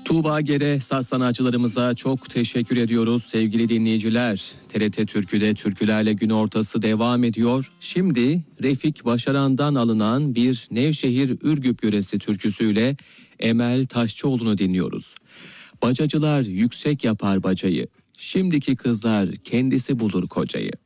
Tuğba Gere saz sanatçılarımıza çok teşekkür ediyoruz sevgili dinleyiciler. TRT Türkü'de Türkülerle Gün Ortası devam ediyor. Şimdi Refik Başaran'dan alınan bir Nevşehir Ürgüp yöresi türküsüyle Emel Taşçıoğlu'nu dinliyoruz. Bacacılar yüksek yapar bacayı, şimdiki kızlar kendisi bulur kocayı.